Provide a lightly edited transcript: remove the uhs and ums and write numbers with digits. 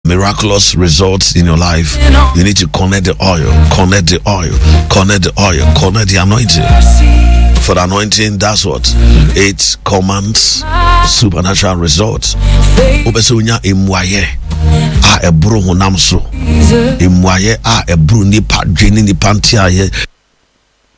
miraculous results in your life, you need to connect the oil, connect the oil, connect the oil, connect the anointing. For the anointing, that's what it commands supernatural results. Obesunya imwaye a ebro honam so imwaye a ebro nipa dwene nipa ntia ye